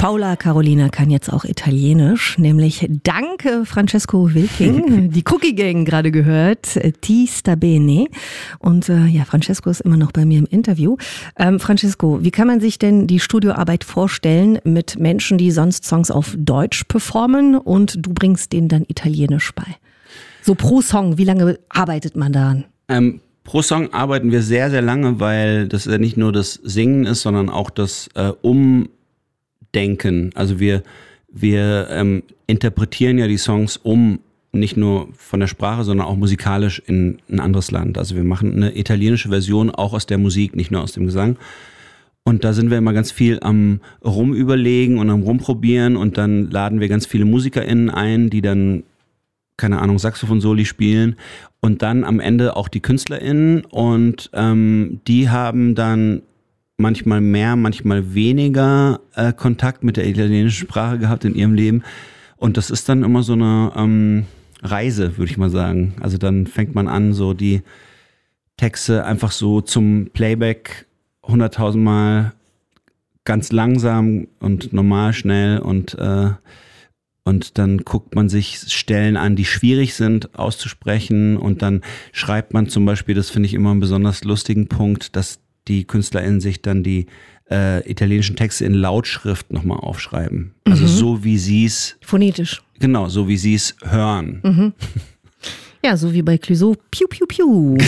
Paula Carolina kann jetzt auch Italienisch, nämlich dank Francesco Wilking, die Cookie Gang gerade gehört, Ti sta bene. Und Francesco ist immer noch bei mir im Interview. Francesco, wie kann man sich denn die Studioarbeit vorstellen mit Menschen, die sonst Songs auf Deutsch performen und du bringst denen dann Italienisch bei? So pro Song, wie lange arbeitet man daran? Pro Song arbeiten wir sehr, sehr lange, weil das ja nicht nur das Singen ist, sondern auch das Umdenken. Also wir interpretieren ja die Songs nicht nur von der Sprache, sondern auch musikalisch in ein anderes Land. Also wir machen eine italienische Version auch aus der Musik, nicht nur aus dem Gesang. Und da sind wir immer ganz viel am Rumüberlegen und am Rumprobieren und dann laden wir ganz viele MusikerInnen ein, die dann, keine Ahnung, Saxophon-Soli spielen und dann am Ende auch die KünstlerInnen und die haben dann manchmal mehr, manchmal weniger Kontakt mit der italienischen Sprache gehabt in ihrem Leben und das ist dann immer so eine Reise, würde ich mal sagen. Also dann fängt man an, so die Texte einfach so zum Playback 100.000 Mal ganz langsam und normal schnell und dann guckt man sich Stellen an, die schwierig sind auszusprechen und dann schreibt man zum Beispiel, das finde ich immer einen besonders lustigen Punkt, dass die KünstlerInnen sich dann die italienischen Texte in Lautschrift nochmal aufschreiben. Also so wie sie es... Phonetisch. Genau, so wie sie es hören. Mhm. Ja, so wie bei Clouseau. Piu, piu, piu.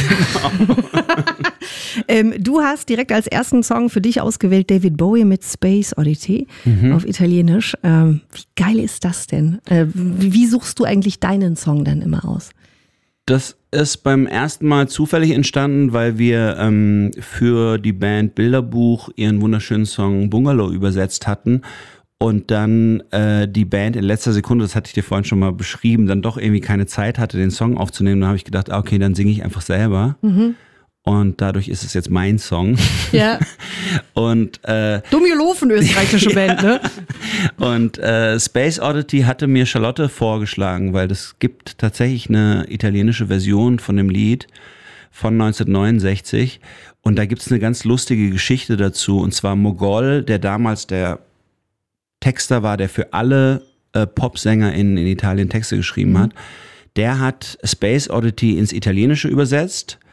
Genau. Du hast direkt als ersten Song für dich ausgewählt David Bowie mit Space Oddity auf Italienisch. Wie geil ist das denn? Wie suchst du eigentlich deinen Song dann immer aus? Das ist beim ersten Mal zufällig entstanden, weil wir für die Band Bilderbuch ihren wunderschönen Song Bungalow übersetzt hatten. Und dann die Band in letzter Sekunde, das hatte ich dir vorhin schon mal beschrieben, dann doch irgendwie keine Zeit hatte, den Song aufzunehmen. Dann habe ich gedacht, okay, dann singe ich einfach selber. Und dadurch ist es jetzt mein Song. Ja. Und Dummelofen, österreichische Band, ne? Und Space Oddity hatte mir Charlotte vorgeschlagen, weil es gibt tatsächlich eine italienische Version von dem Lied von 1969. Und da gibt es eine ganz lustige Geschichte dazu. Und zwar Mogol, der damals der Texter war, der für alle PopsängerInnen in Italien Texte geschrieben hat, der hat Space Oddity ins Italienische übersetzt